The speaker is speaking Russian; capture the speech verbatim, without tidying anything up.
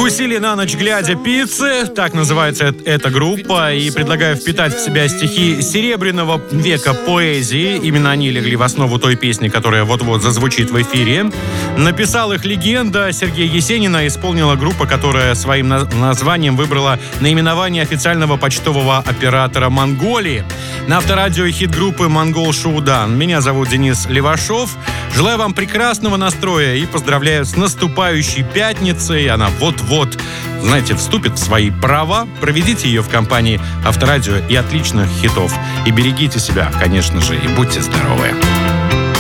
Вкусили на ночь глядя пиццы, так называется эта группа, и предлагаю впитать в себя стихи серебряного века поэзии. Именно они легли в основу той песни, которая вот-вот зазвучит в эфире. Написал их легенда Сергея Есенина, исполнила группа, которая своим названием выбрала наименование официального почтового оператора Монголии. На авторадио хит группы «Монгол Шуудан». Меня зовут Денис Левашов. Желаю вам прекрасного настроя и поздравляю с наступающей пятницей. Она вот-вот, знаете, вступит в свои права. Проведите ее в компании авторадио и отличных хитов. И берегите себя, конечно же, и будьте здоровы.